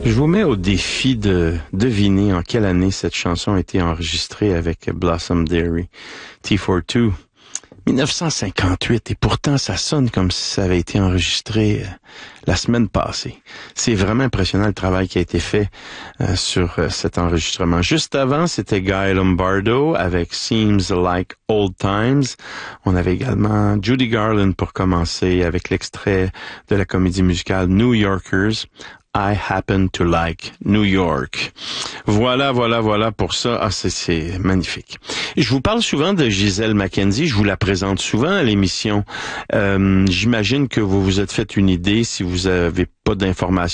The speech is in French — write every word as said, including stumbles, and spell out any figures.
Je vous mets au défi de deviner en quelle année cette chanson a été enregistrée avec Blossom Dairy, T quarante-deux. dix-neuf cent cinquante-huit, et pourtant ça sonne comme si ça avait été enregistré euh, la semaine passée. C'est vraiment impressionnant le travail qui a été fait euh, sur euh, cet enregistrement. Juste avant, c'était Guy Lombardo avec Seems Like Old Times. On avait également Judy Garland pour commencer avec l'extrait de la comédie musicale New Yorkers. I happen to like New York. Voilà, voilà, voilà pour ça. Ah, c'est, c'est magnifique. Je vous parle souvent de Gisèle MacKenzie. Je vous la présente souvent à l'émission. Euh, j'imagine que vous vous êtes fait une idée si vous avez pas d'informations